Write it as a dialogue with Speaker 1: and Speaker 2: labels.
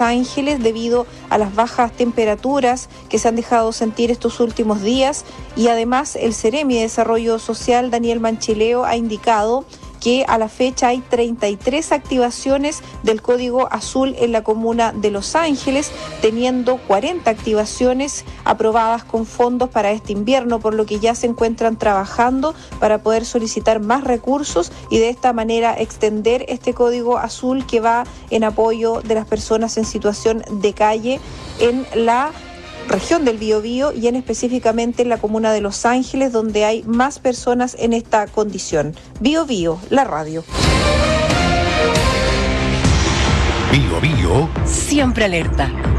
Speaker 1: Ángeles debido a las bajas temperaturas que se han dejado sentir estos últimos días, y además el Ceremi de Desarrollo Social, Daniel Manchileo, ha indicado que a la fecha hay 33 activaciones del Código Azul en la comuna de Los Ángeles, teniendo 40 activaciones aprobadas con fondos para este invierno, por lo que ya se encuentran trabajando para poder solicitar más recursos y de esta manera extender este Código Azul que va en apoyo de las personas en situación de calle en la región del Biobío y específicamente en la comuna de Los Ángeles, donde hay más personas en esta condición. Biobío, la radio.
Speaker 2: Biobío
Speaker 3: Siempre alerta.